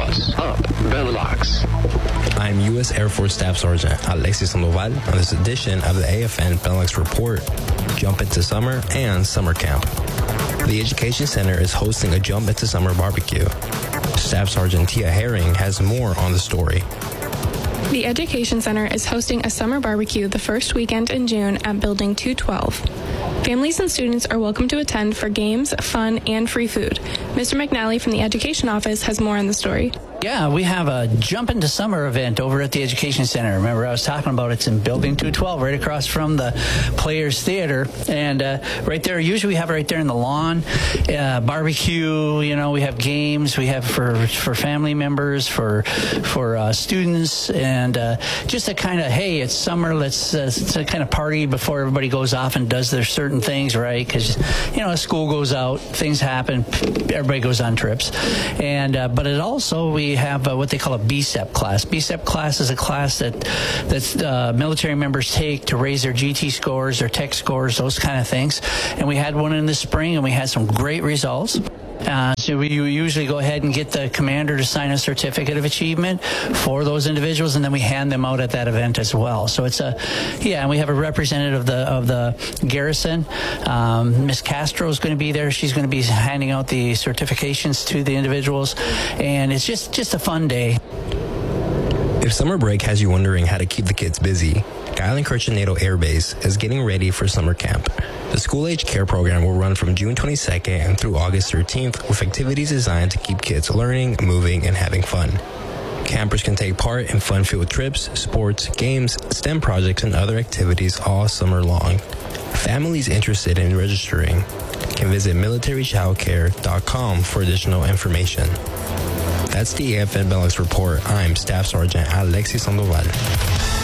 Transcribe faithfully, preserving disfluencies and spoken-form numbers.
Boss Up Benelux. I'm U S Air Force Staff Sergeant Alexis Sandoval on this edition of the A F N Benelux Report, Jump into Summer and Summer Camp. The Education Center is hosting a Jump into Summer barbecue. Staff Sergeant Tia Herring has more on the story. The Education Center is hosting a summer barbecue the first weekend in June at Building two twelve. Families and students are welcome to attend for games, fun, and free food. Mister McNally from the Education Office has more on the story. Yeah, we have a Jump into Summer event over at the Education Center. Remember, I was talking about it's in Building two twelve, right across from the Players Theater. And uh, right there, usually we have it right there in the lawn. Uh, barbecue, you know, we have games. We have for for family members, for for uh, students, and uh, just a kind of, hey, it's summer, let's uh, it's a kind of party before everybody goes off and does their certain things, right? Because, you know, school goes out, things happen, everybody goes on trips. And uh, but it also, we have uh, what they call a B S E P class. B S E P class is a class that that uh, military members take to raise their G T scores, their tech scores, those kind of things. And we had one in the spring, and we had some great results. Uh, so we usually go ahead and get the commander to sign a certificate of achievement for those individuals, and then we hand them out at that event as well. So it's a, yeah, and we have a representative of the of the garrison. Um, Miss Castro is going to be there. She's going to be handing out the certifications to the individuals, and it's just just a fun day. If summer break has you wondering how to keep the kids busy, Guilan-Kirchen NATO Air Base is getting ready for summer camp. The school-age care program will run from June twenty-second and through August thirteenth with activities designed to keep kids learning, moving, and having fun. Campers can take part in fun-filled trips, sports, games, STEM projects, and other activities all summer long. Families interested in registering can visit military childcare dot com for additional information. That's the A F N Benelux Report. I'm Staff Sergeant Alexis Sandoval.